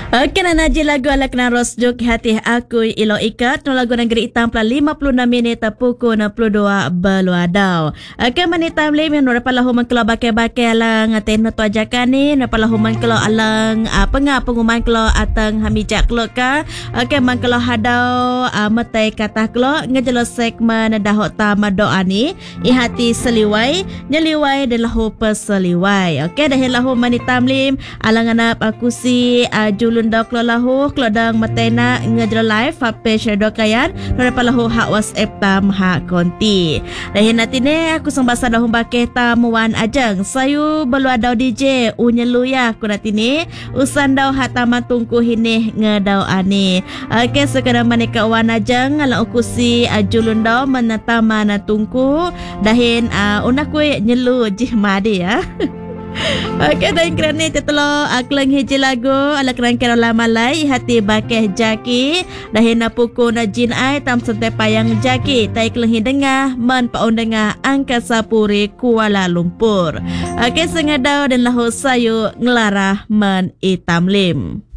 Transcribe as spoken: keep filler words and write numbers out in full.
Okey, nak naji lagu ala kena rosjuk hati aku ilo ikat no lagu negeri hitam pula lima puluh enam minit pukul enam puluh dua beluadau. Okey, mani time lim yang nora pala human kelo bakai-bakai alang ateno tu ajakan ni nora pala human kelo alang apa nga pengumuman kelo atang hamijak kelo ka. Okey, man kelo hadau uh, metai kata kelo ngejelo segmen dahok tama doa ni i hati seliwai nyeliwai dan lahu peseliwai. Okey, dah lahu mani time lim alang anap aku si uh, Julunda klo lahu klo dang matena ngejelo live ha page do kayan nore palahu hak WhatsApp tam hak konti. Dahin natine aku sembasa dah humbake tamuan ajeng sayu belu adau D J unyelu ya aku natine usan dau hak taman tungku hini ngedau ani. Okey, sekadar manika wan ajeng ala ukusi uh, Julunda menatama na tungku dahin uh, unak we nyelu jih madi ya. Okey, dan kerana tetelo aklang hiji lagu ala kerangkara lama lai hati bakeh jaki dahina puku na jin ai tam sente payang jaki tai kelenghi dengah man paun dengah Angkasa Puri Kuala Lumpur. Okey, sengadau dan lahu sayu ngelarah men itam lim.